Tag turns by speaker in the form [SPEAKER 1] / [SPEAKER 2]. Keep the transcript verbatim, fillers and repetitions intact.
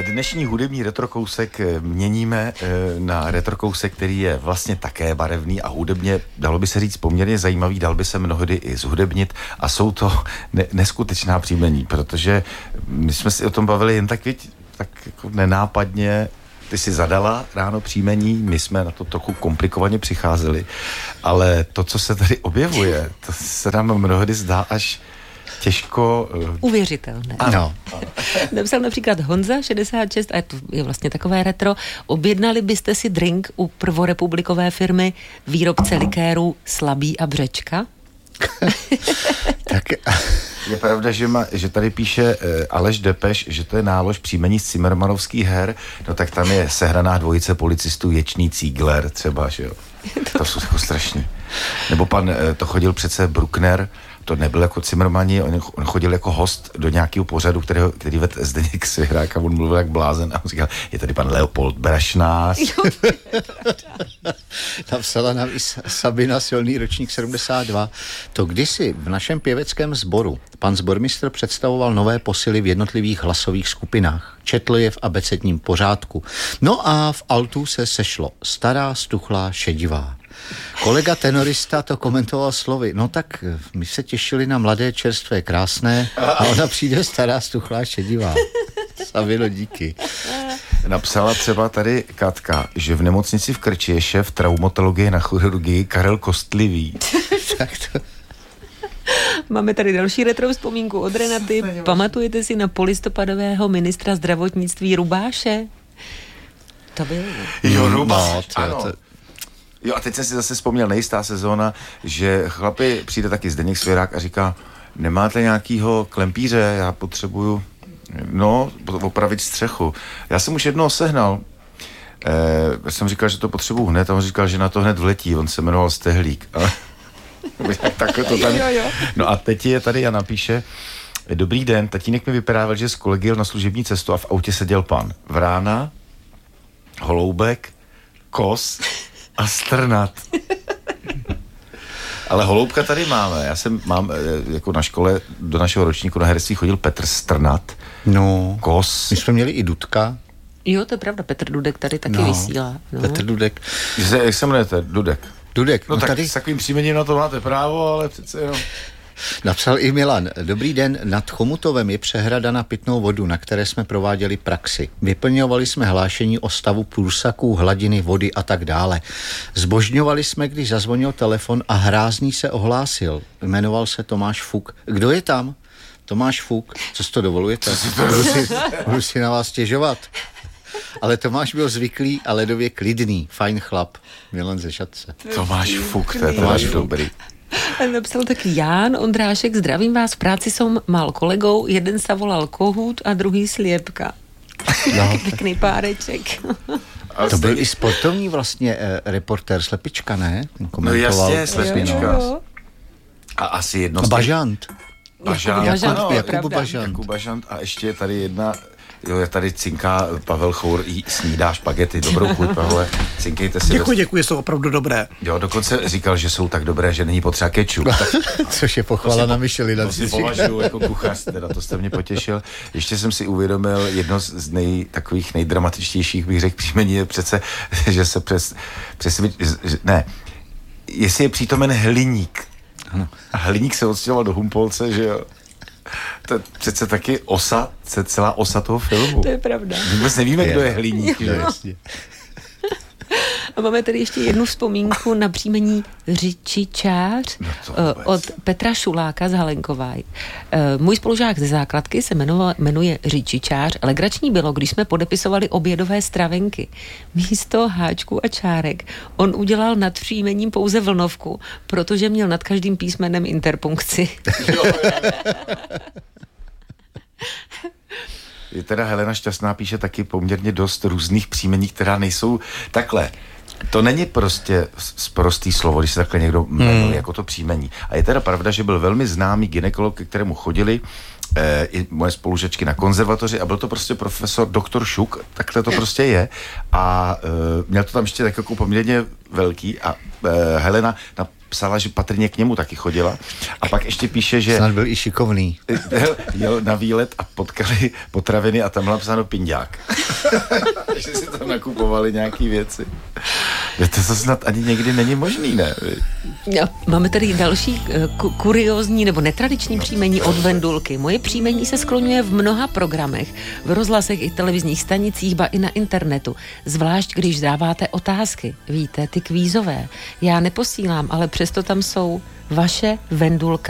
[SPEAKER 1] Dnešní hudební retrokousek měníme na retrokousek, který je vlastně také barevný a hudebně, dalo by se říct, poměrně zajímavý, dal by se mnohdy i zhudebnit a jsou to ne- neskutečná příjmení, protože my jsme si o tom bavili jen tak, věď, tak jako nenápadně. Ty si zadala ráno příjmení, my jsme na to trochu komplikovaně přicházeli, ale to, co se tady objevuje, to se nám mnohdy zdá až těžko... Uh...
[SPEAKER 2] Uvěřitelné.
[SPEAKER 1] Ano.
[SPEAKER 2] Napsal například Honza šedesát šest, a to je vlastně takové retro, objednali byste si drink u prvorepublikové firmy výrobce likéru Slabý a Břečka?
[SPEAKER 1] Tak je pravda, že, ma, že tady píše uh, Aleš Depeš, že to je nálož příjmení z Cimrmanovských her, no tak tam je sehraná dvojice policistů Ječný Cígler třeba, že jo. To jsou jako strašný. Nebo pan, uh, to chodil přece Bruckner, to nebyl jako Cimrmani, on, on chodil jako host do nějakého pořadu, kterého, který vedl Zdeněk Svěhrák a on mluvil jak blázen a on říkal, je tady pan Leopold Brašnář.
[SPEAKER 3] Napsala navíc Sabina, Silný ročník sedmdesát dva. To kdysi v našem pěveckém sboru pan sbormistr představoval nové posily v jednotlivých hlasových skupinách. Četl je v abecedním pořádku. No a v altu se sešlo stará, stuchlá, šedivá. Kolega tenorista to komentoval slovy, no tak my se těšili na mladé, čerstvé, krásné a ona přijde stará, stuchlá, šedivá. Savilo, díky.
[SPEAKER 1] Napsala třeba tady Katka, že v nemocnici v Krči je šéf traumatologie na chirurgii Karel Kostlivý.
[SPEAKER 3] Tak to...
[SPEAKER 2] Máme tady další retro vzpomínku od Renaty. Pamatujete si na polistopadového ministra zdravotnictví Rubáše? To byl.
[SPEAKER 1] Jo, Rubáš,
[SPEAKER 3] no, to,
[SPEAKER 1] ano.
[SPEAKER 3] To...
[SPEAKER 1] Jo, a teď jsem si zase vzpomněl, nejistá sezóna, že chlapi, přijde taky Zdeněk Svěrák a říká, nemáte nějakýho klempíře, já potřebuju, no, opravit střechu. Já jsem už jednoho sehnal. E, jsem říkal, že to potřebuju hned a on říkal, že na to hned vletí, on se jmenoval Stehlík. Takhle to tam... No a teď je tady a napíše, dobrý den, tatínek mi vyprávěl, že z kolegy jel na služební cestu a v autě seděl pan Vrána, Holoubek, Kos a Strnat. Ale Holoubka tady máme. Já jsem mám jako na škole do našeho ročníku na herectví chodil Petr Strnat.
[SPEAKER 3] No.
[SPEAKER 1] Kos.
[SPEAKER 3] My jsme měli i Dudka.
[SPEAKER 2] Jo, to je pravda, Petr Dudek tady taky
[SPEAKER 3] no,
[SPEAKER 2] vysílá. No.
[SPEAKER 3] Petr Dudek.
[SPEAKER 1] Jak se jmenujete? Dudek.
[SPEAKER 3] Dudek.
[SPEAKER 1] No, no tak
[SPEAKER 3] tady...
[SPEAKER 1] s takovým příjmením na to máte právo, ale přece jo.
[SPEAKER 3] Napsal i Milan. Dobrý den, nad Chomutovem je přehrada na pitnou vodu, na které jsme prováděli praxi. Vyplňovali jsme hlášení o stavu průsaků, hladiny vody a tak dále. Zbožňovali jsme, když zazvonil telefon a hrázný se ohlásil. Jmenoval se Tomáš Fuk. Kdo je tam? Tomáš Fuk. Co si to dovolujete? Budu si, budu si na vás stěžovat. Ale Tomáš byl zvyklý a ledově klidný. Fajn chlap. Milan ze Šatce.
[SPEAKER 1] Tomáš Fuk, to je Tomáš dobrý.
[SPEAKER 2] Napsal taky Ján Ondrášek, zdravím vás, v práci jsem mal kolegou, jeden se volal Kohut a druhý Sliepka. No, pěkný páreček.
[SPEAKER 3] To byl i sportovní vlastně eh, reportér Slepička, ne?
[SPEAKER 1] No jasně, Slepička. Jo, jo. A asi jedno...
[SPEAKER 3] Bažant.
[SPEAKER 1] Bažant.
[SPEAKER 2] Bažant,
[SPEAKER 3] Jakub,
[SPEAKER 2] je
[SPEAKER 3] Jakub Bažant.
[SPEAKER 1] Jakub Bažant. A ještě je tady jedna... Jo, je tady cinká Pavel Chour, jí snídá špagety, dobrou chuť, Pavle, cinkejte si.
[SPEAKER 4] Děkuji, děkuji, jsou opravdu dobré.
[SPEAKER 1] Jo, dokonce říkal, že jsou tak dobré, že není potřeba kečup.
[SPEAKER 3] Což je pochvala na Michelina.
[SPEAKER 1] To si považuji jako kuchař, teda to jste mě potěšil. Ještě jsem si uvědomil, jedno z nej, takových nejdramatičtějších, bych řekl, příjmení je přece, že se přes, přes ne, jestli je přítomen Hliník.
[SPEAKER 3] Ano.
[SPEAKER 1] A Hliník se odstěhoval do Humpolce, že jo. To je přece taky osa, celá osa toho filmu.
[SPEAKER 2] To je pravda.
[SPEAKER 1] Vůbec nevíme, je. Kdo je Hliník.
[SPEAKER 2] Jo. A máme tady ještě jednu vzpomínku na příjmení Řičičář no od Petra Šuláka z Halenkovaj. Můj spolužák ze základky se jmenoval, jmenuje Řičičář. Legrační bylo, když jsme podepisovali obědové stravenky. Místo háčku a čárek on udělal nad příjmením pouze vlnovku, protože měl nad každým písmenem interpunkci.
[SPEAKER 1] Je teda Helena Šťastná píše taky poměrně dost různých příjmení, která nejsou takhle. To není prostě sprostý slovo, když se takhle někdo jmenuje hmm. jako to příjmení. A je teda pravda, že byl velmi známý gynekolog, ke kterému chodili eh, i moje spolužačky na konzervatoři a byl to prostě profesor doktor Šuk, takhle to prostě je. A eh, měl to tam ještě tak jako poměrně velký a eh, Helena na psala, že patrně k němu taky chodila. A pak ještě píše, že...
[SPEAKER 3] Snad byl i šikovný.
[SPEAKER 1] Jel, jel na výlet a potkali potraviny a tam byla psáno pinďák. že si tam nakupovali nějaký věci. To, to snad ani někdy není možný, ne?
[SPEAKER 2] No, máme tady další ku- kuriózní nebo netradiční příjmení od Vendulky. Moje příjmení se skloňuje v mnoha programech, v rozhlasech i televizních stanicích, ba i na internetu. Zvlášť, když dáváte otázky. Víte, ty kvízové. Já neposílám, ale přesto tam jsou vaše Vendulka